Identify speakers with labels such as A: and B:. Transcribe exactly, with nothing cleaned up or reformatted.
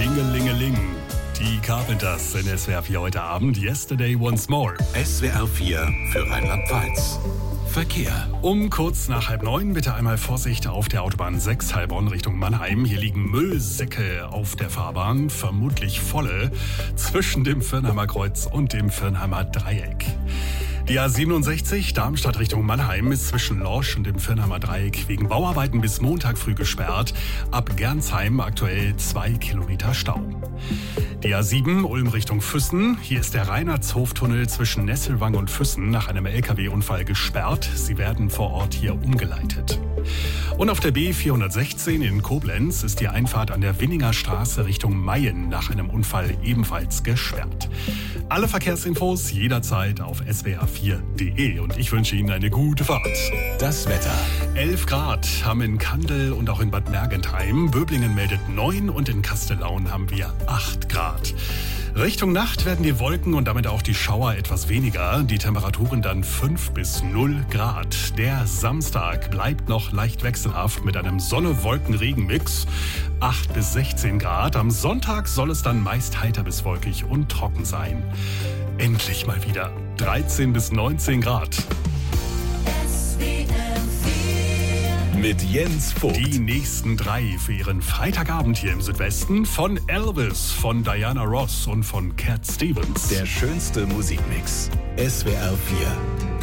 A: Tingelingeling. Die Carpenters in S W R vier heute Abend. Yesterday Once More.
B: S W R vier für Rheinland-Pfalz. Verkehr.
A: Um kurz nach halb neun bitte einmal Vorsicht auf der Autobahn sechs Heilbronn Richtung Mannheim. Hier liegen Müllsäcke auf der Fahrbahn, vermutlich volle, zwischen dem Viernheimer Kreuz und dem Viernheimer Dreieck. Die A siebenundsechzig Darmstadt Richtung Mannheim ist zwischen Lorsch und dem Viernheimer Dreieck wegen Bauarbeiten bis Montag früh gesperrt. Ab Gernsheim aktuell zwei Kilometer Stau. Die A sieben Ulm Richtung Füssen. Hier ist der Reinhardshoftunnel zwischen Nesselwang und Füssen nach einem L K W-Unfall gesperrt. Sie werden vor Ort hier umgeleitet. Und auf der B vierhundertsechzehn in Koblenz ist die Einfahrt an der Winninger Straße Richtung Mayen nach einem Unfall ebenfalls gesperrt. Alle Verkehrsinfos jederzeit auf S W R vier punkt de und ich wünsche Ihnen eine gute Fahrt.
B: Das Wetter.
A: elf Grad haben in Kandel und auch in Bad Mergentheim. Böblingen meldet neun und in Kastellaun haben wir acht Grad. Richtung Nacht werden die Wolken und damit auch die Schauer etwas weniger. Die Temperaturen dann fünf bis null Grad. Der Samstag bleibt noch leicht wechselhaft mit einem Sonne-Wolken-Regen-Mix. acht bis sechzehn Grad. Am Sonntag soll es dann meist heiter bis wolkig und trocken sein. Endlich mal wieder dreizehn bis neunzehn Grad.
B: Mit Jens Vogt.
A: Die nächsten drei für Ihren Freitagabend hier im Südwesten von Elvis, von Diana Ross und von Cat Stevens.
B: Der schönste Musikmix. S W R vier.